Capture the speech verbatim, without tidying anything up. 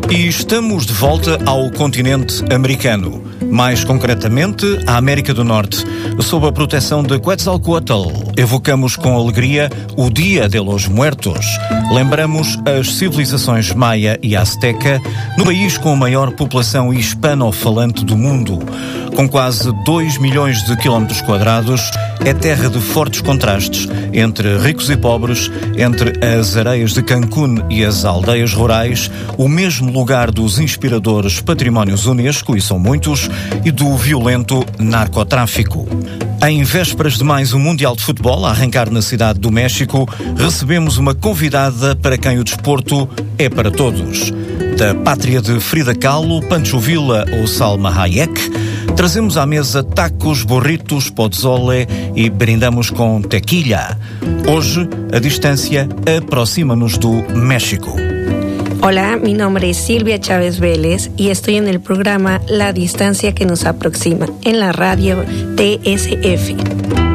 E estamos de volta ao continente americano, mais concretamente à América do Norte, sob a proteção de Quetzalcoatl. Evocamos com alegria o Dia de los Muertos. Lembramos as civilizações maia e azteca no país com a maior população hispano-falante do mundo. Com quase dois milhões de quilómetros quadrados, é terra de fortes contrastes entre ricos e pobres, entre as areias de Cancún e as aldeias rurais, o mesmo lugar dos inspiradores patrimónios Unesco, e são muitos, e do violento narcotráfico. Em vésperas de mais um Mundial de Futebol a arrancar na cidade do México, recebemos uma convidada para quem o desporto é para todos. Da pátria de Frida Kahlo, Pancho Villa ou Salma Hayek, trazemos à mesa tacos, burritos, pozole e brindamos com tequila. Hoje, a distância aproxima-nos do México. Hola, mi nombre es Silvia Chávez Vélez y estoy en el programa La Distancia que nos aproxima en la radio T S F.